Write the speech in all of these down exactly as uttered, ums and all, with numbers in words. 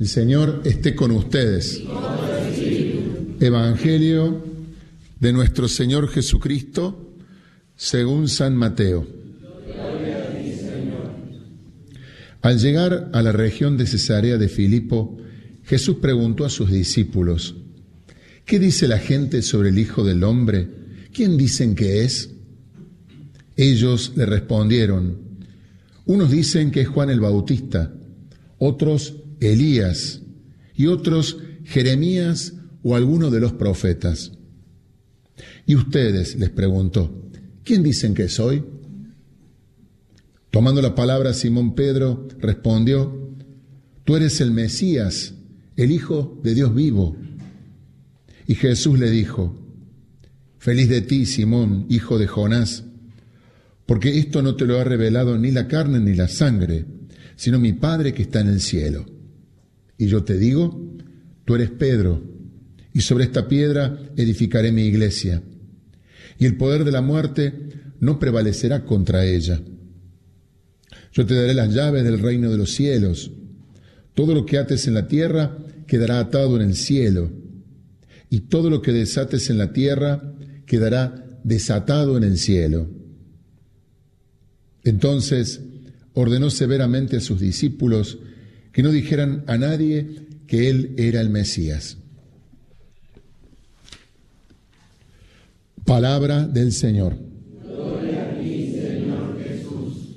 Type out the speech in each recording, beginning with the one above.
El Señor esté con ustedes. Evangelio de nuestro Señor Jesucristo según San Mateo. Al llegar a la región de Cesarea de Filipo, Jesús preguntó a sus discípulos: ¿qué dice la gente sobre el Hijo del Hombre? ¿Quién dicen que es? Ellos le respondieron: unos dicen que es Juan el Bautista, otros Elías, y otros Jeremías o alguno de los profetas. ¿Y ustedes?, les preguntó, ¿quién dicen que soy? Tomando la palabra, Simón Pedro respondió: tú eres el Mesías, el Hijo de Dios vivo. Y Jesús le dijo: feliz de ti, Simón, hijo de Jonás, porque esto no te lo ha revelado ni la carne ni la sangre, sino mi Padre que está en el cielo. Y yo te digo, tú eres Pedro, y sobre esta piedra edificaré mi iglesia, y el poder de la muerte no prevalecerá contra ella. Yo te daré las llaves del reino de los cielos. Todo lo que ates en la tierra quedará atado en el cielo, y todo lo que desates en la tierra quedará desatado en el cielo. Entonces ordenó severamente a sus discípulos que no dijeran a nadie que él era el Mesías. Palabra del Señor. Gloria a ti, Señor Jesús.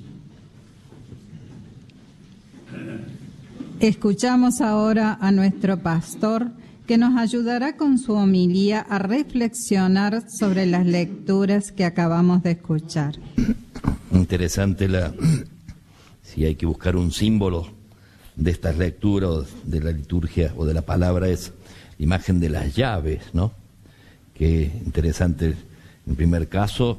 Escuchamos ahora a nuestro pastor, que nos ayudará con su homilía a reflexionar sobre las lecturas que acabamos de escuchar. Interesante la, si hay que buscar un símbolo de estas lecturas de la liturgia o de la palabra, es la imagen de las llaves, ¿no? Qué interesante. En primer caso,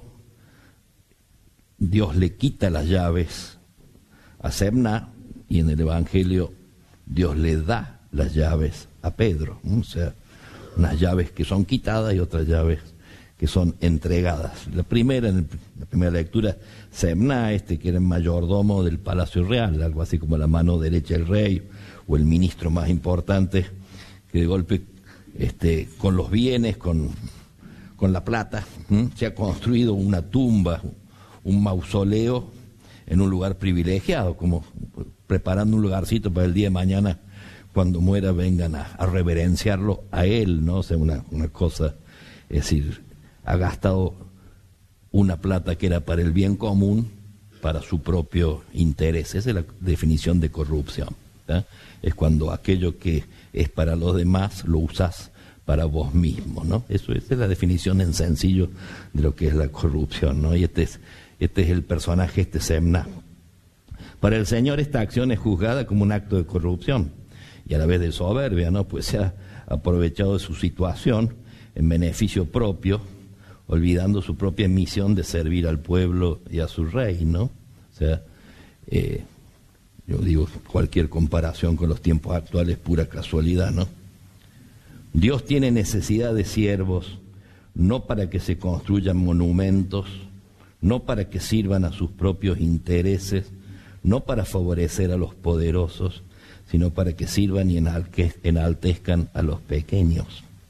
Dios le quita las llaves a Semna, y en el Evangelio Dios le da las llaves a Pedro, ¿no? O sea, unas llaves que son quitadas y otras llaves que son entregadas. La primera, en el, la primera lectura, Semna, este que era el mayordomo del Palacio Real, algo así como la mano derecha del rey, o el ministro más importante, que de golpe, este, con los bienes, con, con la plata, ¿m? se ha construido una tumba, un mausoleo en un lugar privilegiado, como preparando un lugarcito para el día de mañana, cuando muera, vengan a, a reverenciarlo a él, ¿no? O sea, una, una cosa, es decir, ha gastado una plata que era para el bien común, para su propio interés. Esa es la definición de corrupción, ¿tá? Es cuando aquello que es para los demás lo usas para vos mismo, ¿no? Eso, esa es la definición en sencillo de lo que es la corrupción, ¿no? Y este es, este es el personaje, este Semna. Para el Señor esta acción es juzgada como un acto de corrupción y a la vez de soberbia, ¿no? Pues se ha aprovechado de su situación en beneficio propio, olvidando su propia misión de servir al pueblo y a su rey, ¿no? O sea, eh, yo digo, cualquier comparación con los tiempos actuales es pura casualidad, ¿no? Dios tiene necesidad de siervos, no para que se construyan monumentos, no para que sirvan a sus propios intereses, no para favorecer a los poderosos, sino para que sirvan y enaltezcan a los pequeños.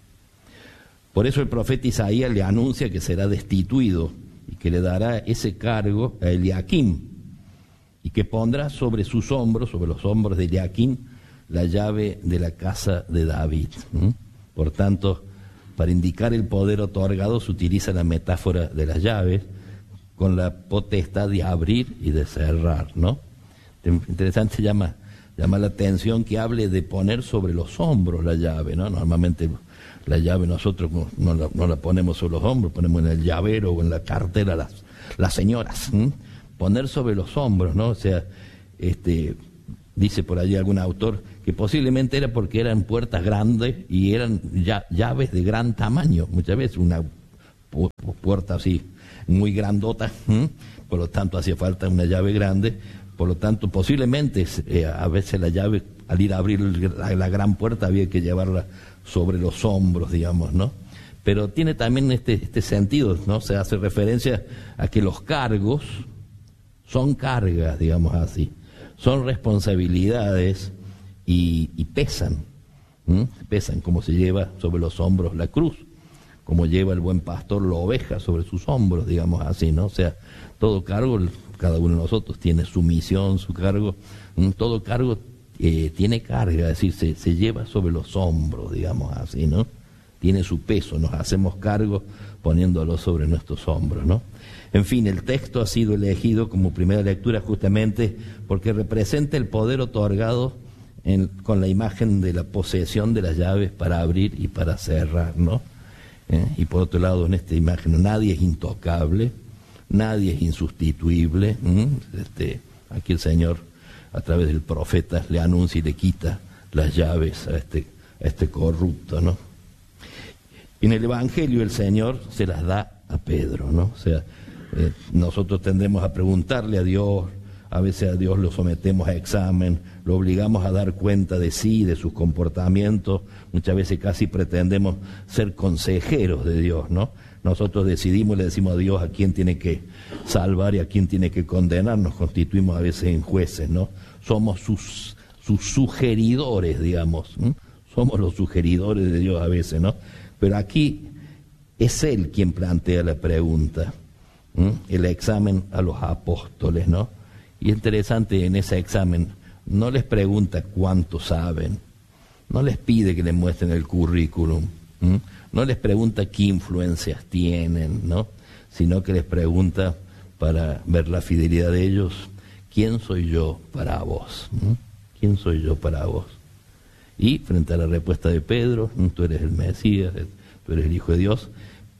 Por eso el profeta Isaías le anuncia que será destituido y que le dará ese cargo a Eliaquim, y que pondrá sobre sus hombros, sobre los hombros de Eliaquim, la llave de la casa de David. ¿Mm? Por tanto, para indicar el poder otorgado se utiliza la metáfora de las llaves con la potestad de abrir y de cerrar, ¿no? Interesante, llama, llama la atención que hable de poner sobre los hombros la llave, ¿no? Normalmente la llave nosotros no la, no la ponemos sobre los hombros, ponemos en el llavero o en la cartera las, las señoras. ¿m? Poner sobre los hombros, ¿no? O sea, este, dice por allí algún autor que posiblemente era porque eran puertas grandes y eran ya, llaves de gran tamaño. Muchas veces una pu- puerta así muy grandota, ¿m? Por lo tanto hacía falta una llave grande, por lo tanto posiblemente eh, a veces la llave, al ir a abrir la, la gran puerta, había que llevarla sobre los hombros, digamos, ¿no? Pero tiene también este, este sentido, ¿no? Se hace referencia a que los cargos son cargas, digamos así, son responsabilidades y, y pesan, ¿m? pesan como se lleva sobre los hombros la cruz, como lleva el buen pastor la oveja sobre sus hombros, digamos así, ¿no? O sea, todo cargo, cada uno de nosotros tiene su misión, su cargo, ¿m? todo cargo eh, tiene carga, es decir, se, se lleva sobre los hombros, digamos así, ¿no? Tiene su peso, nos hacemos cargo poniéndolo sobre nuestros hombros, ¿no? En fin, el texto ha sido elegido como primera lectura justamente porque representa el poder otorgado en, con la imagen de la posesión de las llaves para abrir y para cerrar, ¿no? ¿Eh? Y por otro lado, en esta imagen, nadie es intocable, nadie es insustituible. ¿eh? Este, aquí el Señor, a través del profeta, le anuncia y le quita las llaves a este, a este corrupto, ¿no? En el Evangelio el Señor se las da a Pedro, ¿no? O sea, eh, nosotros tendremos a preguntarle a Dios, a veces a Dios lo sometemos a examen, lo obligamos a dar cuenta de sí, de sus comportamientos, muchas veces casi pretendemos ser consejeros de Dios, ¿no? Nosotros decidimos y le decimos a Dios a quién tiene que salvar y a quién tiene que condenar, nos constituimos a veces en jueces, ¿no? Somos sus, sus sugeridores, digamos, ¿eh? Somos los sugeridores de Dios a veces, ¿no? Pero aquí es Él quien plantea la pregunta, ¿eh? El examen a los apóstoles, ¿no? Y es interesante, en ese examen no les pregunta cuánto saben, no les pide que les muestren el currículum, ¿eh? No les pregunta qué influencias tienen, ¿no? Sino que les pregunta, para ver la fidelidad de ellos, ¿quién soy yo para vos? ¿eh? ¿Quién soy yo para vos? Y frente a la respuesta de Pedro, tú eres el Mesías, tú eres el Hijo de Dios,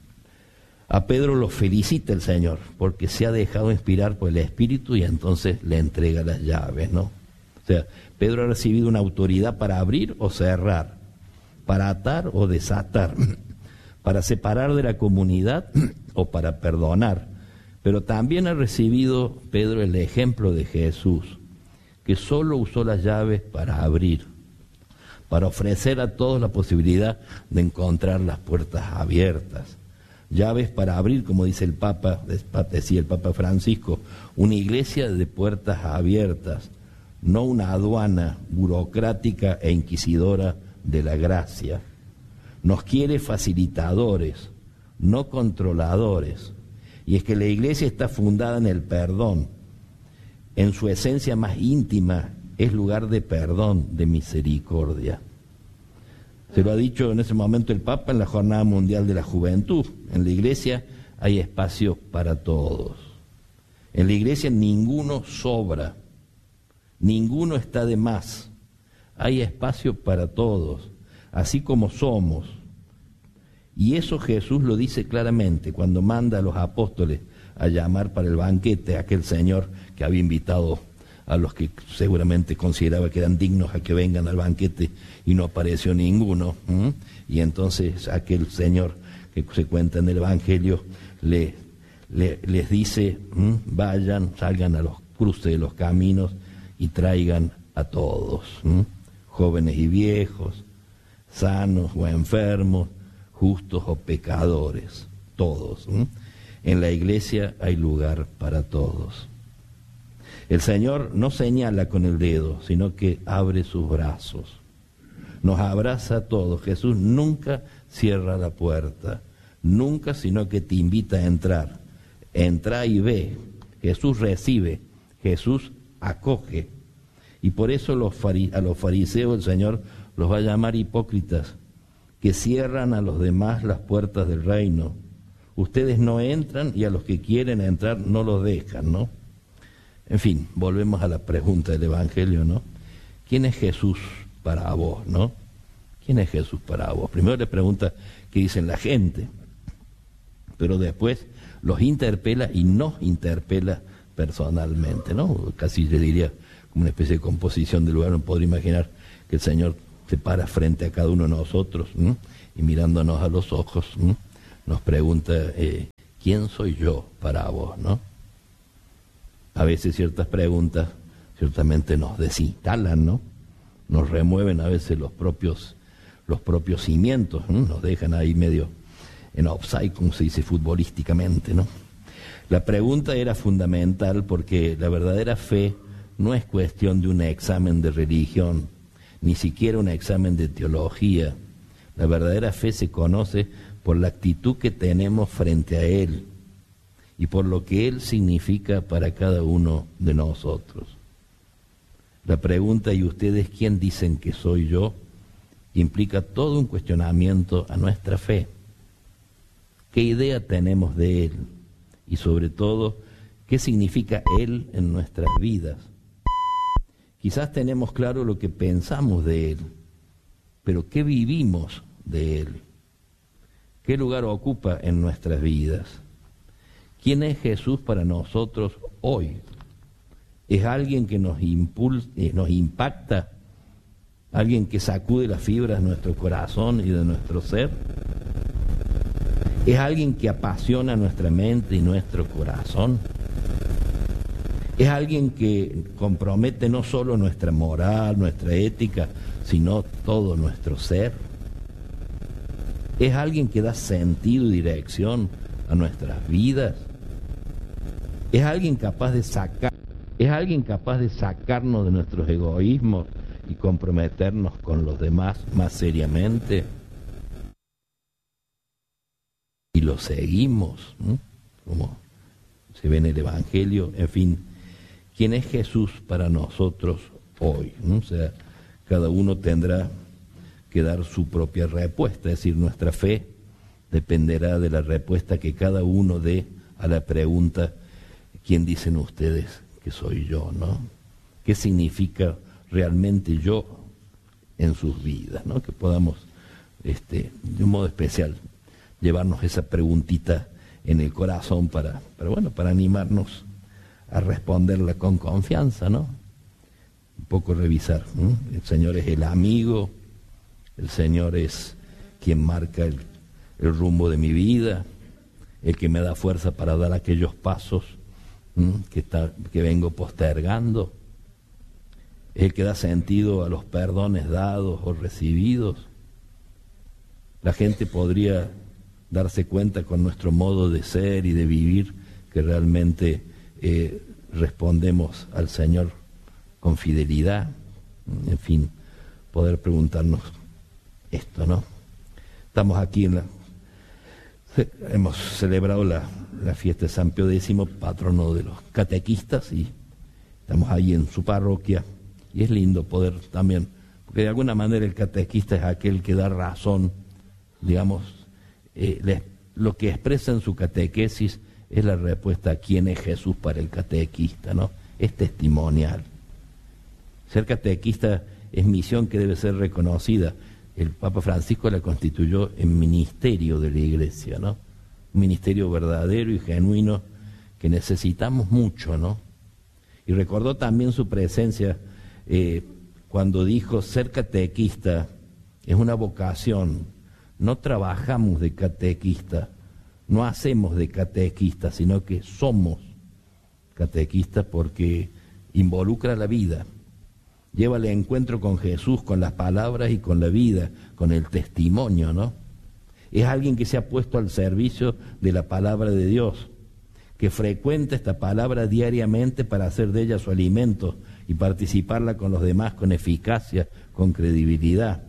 a Pedro lo felicita el Señor, porque se ha dejado inspirar por el Espíritu y entonces le entrega las llaves, ¿no? O sea, Pedro ha recibido una autoridad para abrir o cerrar, para atar o desatar, para separar de la comunidad o para perdonar. Pero también ha recibido Pedro el ejemplo de Jesús, que solo usó las llaves para abrir, para ofrecer a todos la posibilidad de encontrar las puertas abiertas. Llaves para abrir, como dice el Papa, decía el Papa Francisco, una iglesia de puertas abiertas, no una aduana burocrática e inquisidora de la gracia. Nos quiere facilitadores, no controladores. Y es que la iglesia está fundada en el perdón. En su esencia más íntima es lugar de perdón, de misericordia. Se lo ha dicho en ese momento el Papa en la Jornada Mundial de la Juventud. En la iglesia hay espacio para todos. En la iglesia ninguno sobra, ninguno está de más. Hay espacio para todos, así como somos. Y eso Jesús lo dice claramente cuando manda a los apóstoles a llamar para el banquete a aquel señor que había invitado a los que seguramente consideraba que eran dignos a que vengan al banquete y no apareció ninguno. ¿eh? Y entonces aquel señor que se cuenta en el Evangelio le, le, les dice, ¿eh? vayan, salgan a los cruces de los caminos y traigan a todos, ¿eh? jóvenes y viejos, sanos o enfermos, justos o pecadores, todos. ¿eh? En la iglesia hay lugar para todos. El Señor no señala con el dedo, sino que abre sus brazos. Nos abraza a todos. Jesús nunca cierra la puerta, nunca, sino que te invita a entrar. Entra y ve. Jesús recibe, Jesús acoge. Y por eso los fari- a los fariseos el Señor los va a llamar hipócritas, que cierran a los demás las puertas del reino. Ustedes no entran y a los que quieren entrar no los dejan, ¿no? En fin, volvemos a la pregunta del Evangelio, ¿no? ¿Quién es Jesús para vos, no? ¿Quién es Jesús para vos? Primero le pregunta qué dicen la gente, pero después los interpela y nos interpela personalmente, ¿no? Casi le diría como una especie de composición del lugar. Uno podría imaginar que el Señor se para frente a cada uno de nosotros, ¿no? Y mirándonos a los ojos, ¿no? Nos pregunta, eh, ¿quién soy yo para vos, no? A veces ciertas preguntas ciertamente nos desinstalan, ¿no? Nos remueven a veces los propios, los propios cimientos, ¿no? Nos dejan ahí medio en offside, como se dice futbolísticamente, ¿no? La pregunta era fundamental porque la verdadera fe no es cuestión de un examen de religión, ni siquiera un examen de teología. La verdadera fe se conoce por la actitud que tenemos frente a Él y por lo que Él significa para cada uno de nosotros. La pregunta, ¿y ustedes quién dicen que soy yo?, implica todo un cuestionamiento a nuestra fe. ¿Qué idea tenemos de Él? Y sobre todo, ¿qué significa Él en nuestras vidas? Quizás tenemos claro lo que pensamos de Él, pero ¿qué vivimos de Él? ¿Qué lugar ocupa en nuestras vidas? ¿Quién es Jesús para nosotros hoy? ¿Es alguien que nos impulsa, nos impacta? ¿Alguien que sacude las fibras de nuestro corazón y de nuestro ser? ¿Es alguien que apasiona nuestra mente y nuestro corazón? ¿Es alguien que compromete no solo nuestra moral, nuestra ética, sino todo nuestro ser? ¿Es alguien que da sentido y dirección a nuestras vidas? ¿Es alguien capaz de sacar, es alguien capaz de sacarnos de nuestros egoísmos y comprometernos con los demás más seriamente? Y lo seguimos, ¿no?, como se ve en el Evangelio. En fin, ¿quién es Jesús para nosotros hoy? ¿No? O sea, cada uno tendrá que dar su propia respuesta, es decir, nuestra fe dependerá de la respuesta que cada uno dé a la pregunta, ¿quién dicen ustedes que soy yo? ¿No? ¿Qué significa realmente yo en sus vidas? ¿No? Que podamos, este, de un modo especial, llevarnos esa preguntita en el corazón para, para, bueno, para animarnos a responderla con confianza, ¿no? Un poco revisar, ¿no? El Señor es el amigo, el Señor es quien marca el, el rumbo de mi vida, el que me da fuerza para dar aquellos pasos ¿no? que, está, que vengo postergando, es el que da sentido a los perdones dados o recibidos. La gente podría darse cuenta con nuestro modo de ser y de vivir que realmente eh, respondemos al Señor con fidelidad. En fin, poder preguntarnos esto, ¿no? Estamos aquí en la... Hemos celebrado la, la fiesta de San Pío X, patrono de los catequistas, y estamos ahí en su parroquia, y es lindo poder también, porque de alguna manera el catequista es aquel que da razón, digamos, eh, le, lo que expresa en su catequesis es la respuesta a quién es Jesús para el catequista, ¿no? Es testimonial. Ser catequista es misión que debe ser reconocida. El Papa Francisco la constituyó en ministerio de la Iglesia, ¿no? Un ministerio verdadero y genuino que necesitamos mucho, ¿no? Y recordó también su presencia eh, cuando dijo, ser catequista es una vocación. No trabajamos de catequista, no hacemos de catequista, sino que somos catequistas porque involucra la vida. Lleva el encuentro con Jesús, con las palabras y con la vida, con el testimonio, ¿no? Es alguien que se ha puesto al servicio de la palabra de Dios, que frecuenta esta palabra diariamente para hacer de ella su alimento y participarla con los demás con eficacia, con credibilidad.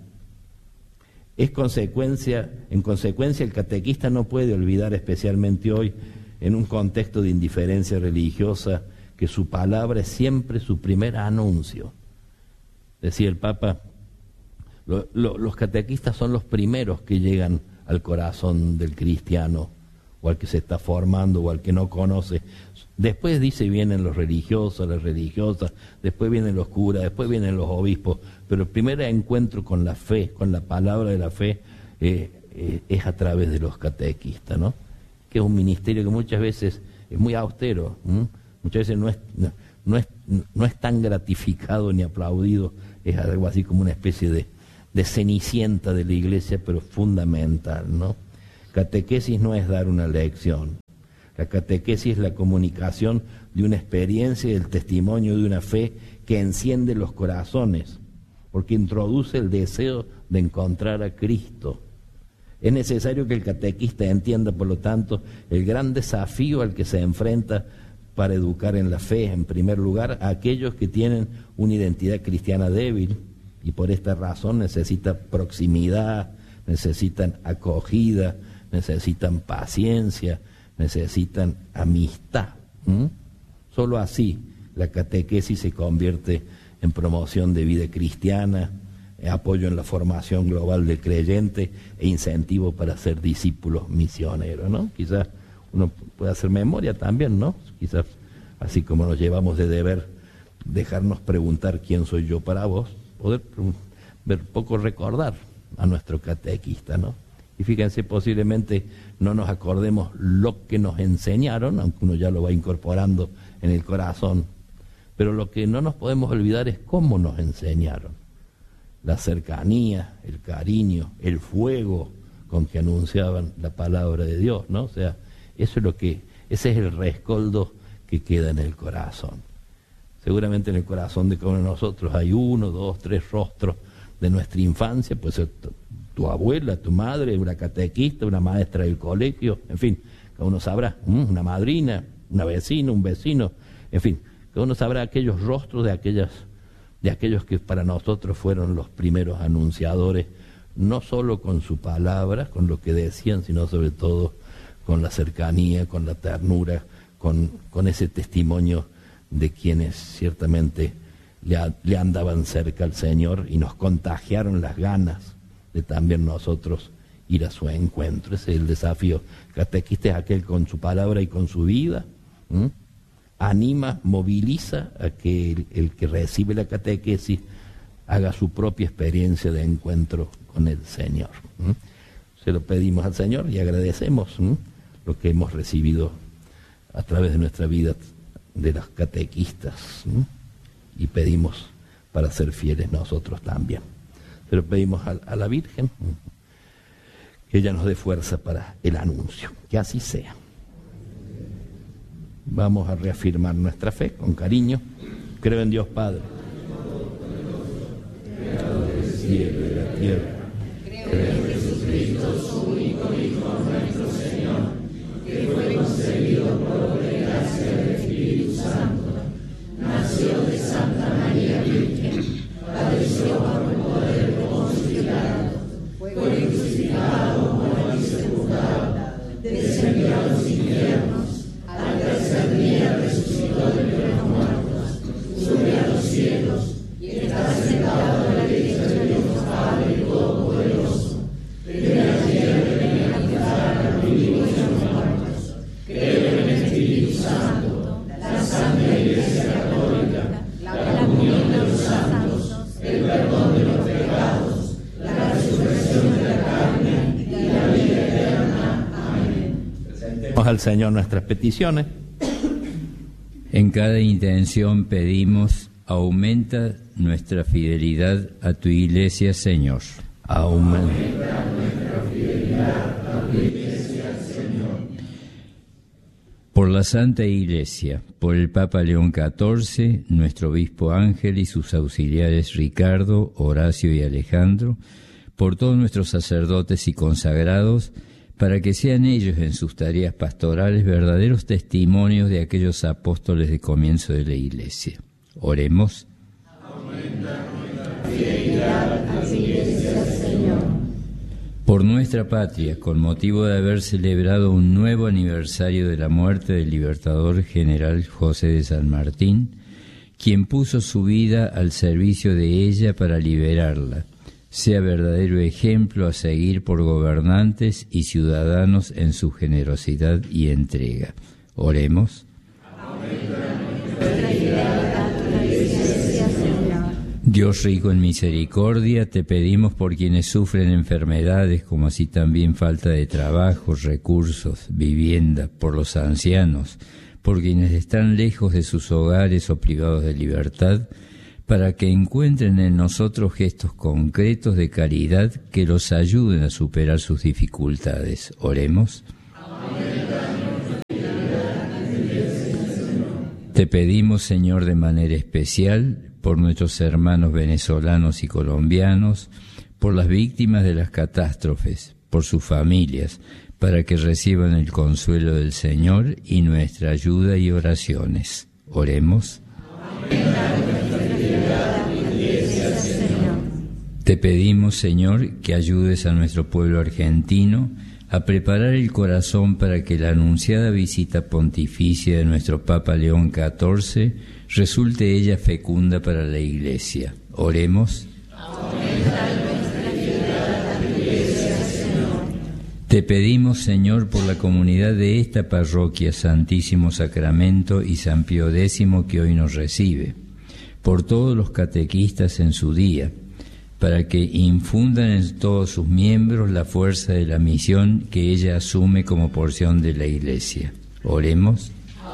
Es consecuencia, en consecuencia, el catequista no puede olvidar, especialmente hoy, en un contexto de indiferencia religiosa, que su palabra es siempre su primer anuncio. Decía el Papa, lo, lo, los catequistas son los primeros que llegan al corazón del cristiano, o al que se está formando, o al que no conoce. Después dice, vienen los religiosos, las religiosas, después vienen los curas, después vienen los obispos, pero el primer encuentro con la fe, con la palabra de la fe, eh, eh, es a través de los catequistas, ¿no? Que es un ministerio que muchas veces es muy austero, ¿m? Muchas veces no es, no, no, es, no es tan gratificado ni aplaudido, es algo así como una especie de, de cenicienta de la Iglesia, pero fundamental, ¿no? Catequesis no es dar una lección. La catequesis es la comunicación de una experiencia y el testimonio de una fe que enciende los corazones, porque introduce el deseo de encontrar a Cristo. Es necesario que el catequista entienda, por lo tanto, el gran desafío al que se enfrenta para educar en la fe, en primer lugar, a aquellos que tienen una identidad cristiana débil y por esta razón necesitan proximidad, necesitan acogida, necesitan paciencia, necesitan amistad. ¿Mm? Solo así la catequesis se convierte en promoción de vida cristiana, apoyo en la formación global del creyente e incentivo para ser discípulos misioneros, ¿no? Quizás uno puede hacer memoria también, ¿no? Quizás así como nos llevamos de deber dejarnos preguntar quién soy yo para vos, poder ver poco recordar a nuestro catequista, ¿no? Y fíjense, posiblemente no nos acordemos lo que nos enseñaron, aunque uno ya lo va incorporando en el corazón, pero lo que no nos podemos olvidar es cómo nos enseñaron. La cercanía, el cariño, el fuego con que anunciaban la palabra de Dios, ¿no? O sea, eso es lo que, ese es el rescoldo que queda en el corazón. Seguramente en el corazón de cada uno de nosotros hay uno, dos, tres rostros de nuestra infancia, pues tu, tu abuela, tu madre, una catequista, una maestra del colegio, en fin, cada uno sabrá, una madrina, una vecina, un vecino, en fin, cada uno sabrá aquellos rostros de aquellas de aquellos que para nosotros fueron los primeros anunciadores, no solo con su palabra, con lo que decían, sino sobre todo con la cercanía, con la ternura, con, con ese testimonio de quienes ciertamente le, a, le andaban cerca al Señor y nos contagiaron las ganas de también nosotros ir a su encuentro. Ese es el desafío. Catequista es aquel con su palabra y con su vida, ¿m? Anima, moviliza a que el, el que recibe la catequesis haga su propia experiencia de encuentro con el Señor. ¿Mm? Se lo pedimos al Señor y agradecemos ¿mm? lo que hemos recibido a través de nuestra vida de los catequistas ¿Mm? y pedimos para ser fieles nosotros también. Se lo pedimos a, a la Virgen ¿Mm? que ella nos dé fuerza para el anuncio. Que así sea. Vamos a reafirmar nuestra fe con cariño. Creo en Dios Padre, creador del cielo y de la tierra. Creo en Jesucristo, su único Hijo, nuestro Señor, que fue concebido por obra y gracia del Espíritu Santo. Nació de Santa María Virgen, padeció bajo el poder de Poncio Pilato, fue crucificado, muerto y sepultado, descendió a los infiernos. Al tercer día resucitó de entre los muertos, subió a los cielos y está sentado a la derecha de Dios Padre Todopoderoso. Vendrá allí a reunir a los vivos y a los muertos. Creo en el Espíritu Santo, la Santa Iglesia Católica, la comunión de los santos, el perdón de los pecados, la resurrección de la carne y la vida eterna. Amén. Presentemos al Señor nuestras peticiones. En cada intención pedimos, aumenta nuestra fidelidad a tu Iglesia, Señor. Aumenta nuestra fidelidad a tu Iglesia, Señor. Por la Santa Iglesia, por el Papa León catorce, nuestro Obispo Ángel y sus auxiliares Ricardo, Horacio y Alejandro, por todos nuestros sacerdotes y consagrados, para que sean ellos en sus tareas pastorales verdaderos testimonios de aquellos apóstoles de comienzo de la Iglesia. Oremos. Aumenta nuestra fidelidad a tu Iglesia, Señor. Por nuestra patria, con motivo de haber celebrado un nuevo aniversario de la muerte del libertador general José de San Martín, quien puso su vida al servicio de ella para liberarla, sea verdadero ejemplo a seguir por gobernantes y ciudadanos en su generosidad y entrega. Oremos. Dios rico en misericordia, te pedimos por quienes sufren enfermedades, como así también falta de trabajo, recursos, vivienda, por los ancianos, por quienes están lejos de sus hogares o privados de libertad, para que encuentren en nosotros gestos concretos de caridad que los ayuden a superar sus dificultades. Oremos. Te pedimos, Señor, de manera especial, por nuestros hermanos venezolanos y colombianos, por las víctimas de las catástrofes, por sus familias, para que reciban el consuelo del Señor y nuestra ayuda y oraciones. Oremos. Te pedimos, Señor, que ayudes a nuestro pueblo argentino a preparar el corazón para que la anunciada visita pontificia de nuestro Papa León catorce resulte ella fecunda para la Iglesia. Oremos. Te pedimos, Señor, por la comunidad de esta parroquia Santísimo Sacramento y San Pío X que hoy nos recibe, por todos los catequistas en su día, para que infundan en todos sus miembros la fuerza de la misión que ella asume como porción de la Iglesia. Oremos.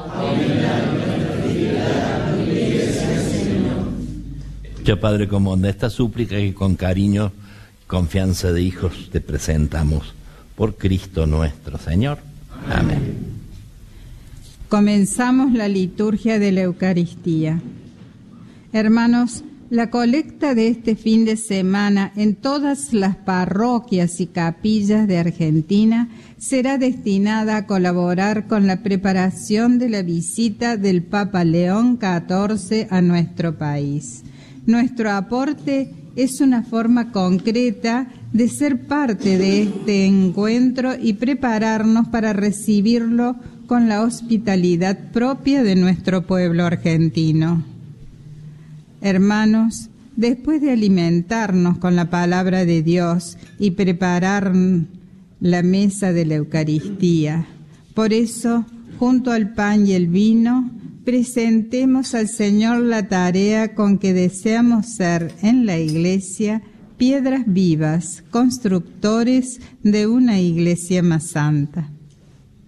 Ya, Padre común, de esta súplica que con cariño, confianza de hijos te presentamos. Por Cristo nuestro Señor. Amén. Comenzamos la liturgia de la Eucaristía. Hermanos, la colecta de este fin de semana en todas las parroquias y capillas de Argentina será destinada a colaborar con la preparación de la visita del Papa León catorce a nuestro país. Nuestro aporte es una forma concreta de ser parte de este encuentro y prepararnos para recibirlo con la hospitalidad propia de nuestro pueblo argentino. Hermanos, después de alimentarnos con la palabra de Dios y preparar la mesa de la Eucaristía, por eso, junto al pan y el vino, presentemos al Señor la tarea con que deseamos ser en la Iglesia piedras vivas, constructores de una Iglesia más santa.